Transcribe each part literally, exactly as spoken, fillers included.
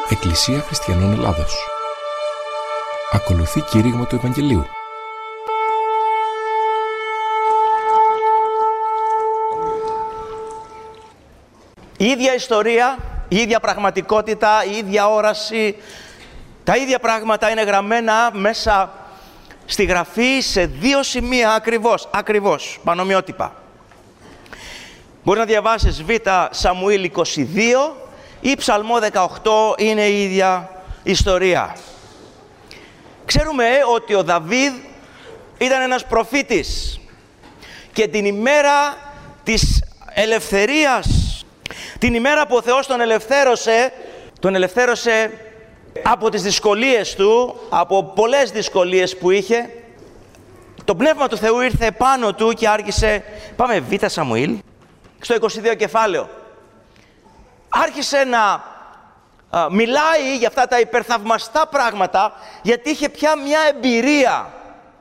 Εκκλησία Χριστιανών Ελλάδος. Ακολουθεί κήρυγμα του Ευαγγελίου. Η ίδια ιστορία, η ίδια πραγματικότητα, η ίδια όραση, τα ίδια πράγματα είναι γραμμένα μέσα στη Γραφή σε δύο σημεία ακριβώς, ακριβώς, πανομοιότυπα. Μπορεί να διαβάσεις Β Σαμουήλ είκοσι δύο ή Ψαλμό δεκαοκτώ, είναι η ίδια ιστορία. Ξέρουμε ότι ο Δαβίδ ήταν ένας προφήτης και την ημέρα της ελευθερίας, την ημέρα που ο Θεός τον ελευθέρωσε, τον ελευθέρωσε από τις δυσκολίες του, από πολλές δυσκολίες που είχε, το Πνεύμα του Θεού ήρθε πάνω του και άρχισε, πάμε Β Σαμουήλ, στο είκοσι δύο κεφάλαιο, άρχισε να α, μιλάει για αυτά τα υπερθαυμαστά πράγματα, γιατί είχε πια μια εμπειρία.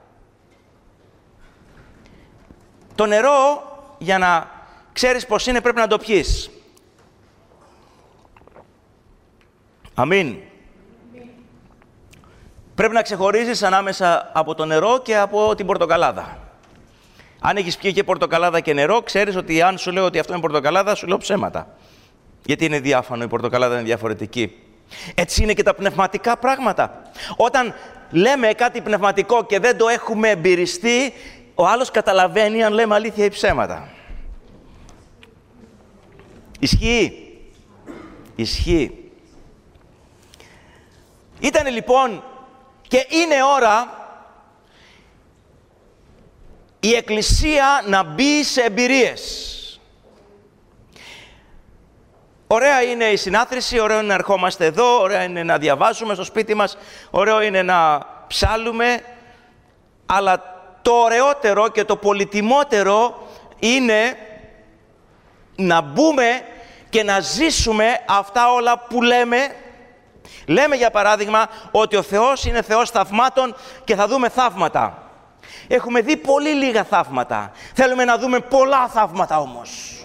Το νερό, για να ξέρεις πως είναι, πρέπει να το πιείς. Αμήν. Πρέπει να ξεχωρίζεις ανάμεσα από το νερό και από την πορτοκαλάδα. Αν έχεις πιει και πορτοκαλάδα και νερό, ξέρεις ότι αν σου λέω ότι αυτό είναι πορτοκαλάδα, σου λέω ψέματα. Γιατί είναι διάφανο, η πορτοκαλάδα είναι διαφορετική. Έτσι είναι και τα πνευματικά πράγματα. Όταν λέμε κάτι πνευματικό και δεν το έχουμε εμπειριστεί, ο άλλος καταλαβαίνει αν λέμε αλήθεια ή ψέματα. Ισχύει. Ισχύει. Ήτανε λοιπόν και είναι ώρα η Εκκλησία να μπει σε εμπειρίες. Ωραία είναι η συνάθρηση, ωραίο είναι να ερχόμαστε εδώ, ωραία είναι να διαβάζουμε στο σπίτι μας, ωραίο είναι να ψάλουμε, αλλά το ωραιότερο και το πολυτιμότερο είναι να μπούμε και να ζήσουμε αυτά όλα που λέμε. Λέμε για παράδειγμα ότι ο Θεός είναι Θεός θαυμάτων και θα δούμε θαύματα. Έχουμε δει πολύ λίγα θαύματα. Θέλουμε να δούμε πολλά θαύματα όμως.